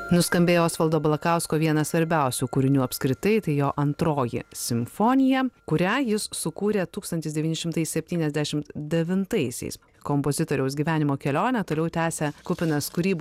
Nuskambėjo Osvaldo Balakausko vienas svarbiausių kūrinių apskritai, tai jo antroji simfonija, kurią jis sukūrė 1979-aisiais. Kompozitoriaus gyvenimo kelionę toliau tęsia kupinas kūrybos